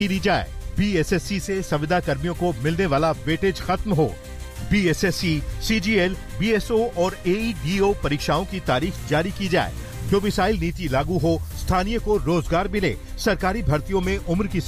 दी जाए। बीएसएससी से संविदा कर्मियों को मिलने वाला वेटेज खत्म हो। बीएसएससी, सीजीएल, बीएसओ और एईडीओ परीक्षाओं की तारीख जारी की जाए। डोमिसाइल नीति लागू हो, स्थानीय को रोजगार मिले, सरकारी भर्तियों में उम्र की